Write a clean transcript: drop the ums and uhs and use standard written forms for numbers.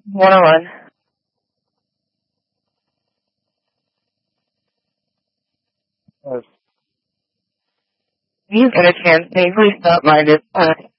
101. You've got a chance. Can you please stop by this